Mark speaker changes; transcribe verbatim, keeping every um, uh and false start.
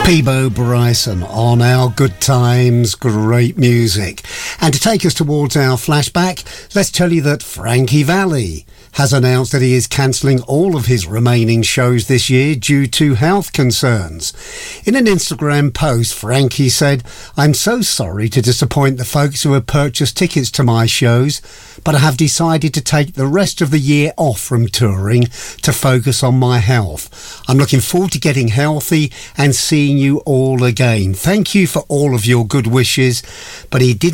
Speaker 1: Peabo Bryson on Our Good Times, Great Music. And to take us towards our flashback, let's tell you that Frankie Valli has announced that he is cancelling all of his remaining shows this year due to health concerns. In an Instagram post, Frankie said, "I'm so sorry to disappoint the folks who have purchased tickets to my shows, but I have decided to take the rest of the year off from touring to focus on my health. I'm looking forward to getting healthy and seeing you all again. Thank you for all of your good wishes," but he didn't